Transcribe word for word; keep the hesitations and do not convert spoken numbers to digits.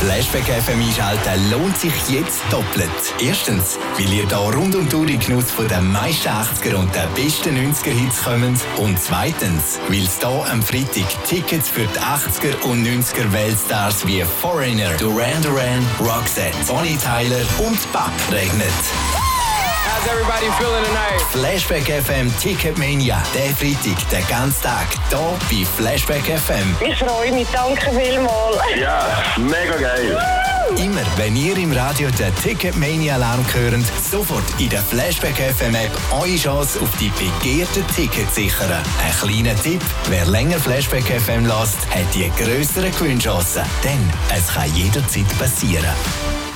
Flashback F M einschalten lohnt sich jetzt doppelt. Erstens, weil ihr da rund um die Uhr in Genuss von den meisten achtziger und den besten neunziger-Hits kommt. Und zweitens, weil es hier am Freitag Tickets für die achtziger und neunziger Weltstars wie Foreigner, Duran Duran, Roxette, Bonnie Tyler und Bab regnet. How's everybody feeling tonight? Flashback F M Ticketmania. Der Freitag, den ganzen Tag, hier bei Flashback F M. Ich freue mich, danke vielmals. Ja, mega geil. Immer, wenn ihr im Radio den Ticketmania-Alarm hört, sofort in der Flashback F M-App eure Chance auf die begehrten Tickets sichern. Ein kleiner Tipp, wer länger Flashback F M lässt, hat die grösseren Gewinnchancen. Denn es kann jederzeit passieren.